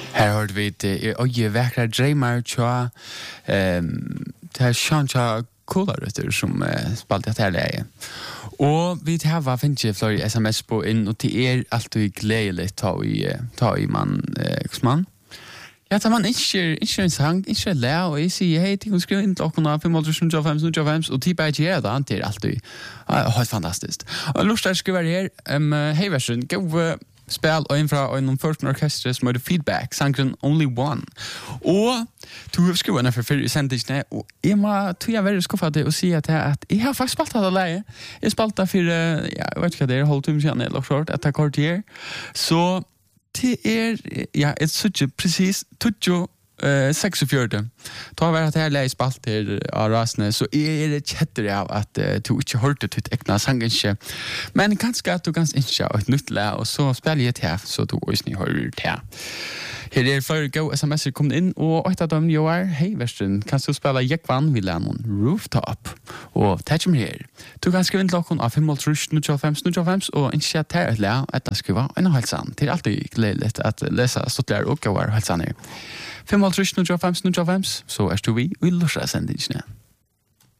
Här hörde vi det Oje Väkra Dreymar tja det här Shantja Kolarötter som spaltat här läge. Och vi har finns flera sms på in och till alltid glädjeligt ta i man man. Ja, tar man inte en sang, inte lä och jag säger hej till skriva in klockan 5:05 och typ är det där till alltid. Helt fantastiskt. Och lustigt skriver här hej version go spel och infra en första orkester som hade feedback sangen Only One. Och du har skrivit en för sändelsen och Emma tog jag väldigt skuffad att säga att jag har faktiskt spelat det läge. Jag spelade för jag vet inte det är halvtimme sedan eller short att kort här. Så det ja, ett så precis tutto 46. Ta var att det här läs spalt till Arasne så är det jätte av att du inte hörde till äkta sangen. Men kanske att du kan inte ett nytt lä och så spelar jag det så du också ni hör det. Här är flera go sms kommer in och ett av dem gör hej versen kan du spela Jackvan vid Lemon Rooftop och touch me here. Du kan skriva in klockan av 5:05 och inte chatta ett lä att det ska vara en halsan till alltid glädligt att läsa så där och gå halsan. 5:05 så är du vi och lustar sändningen.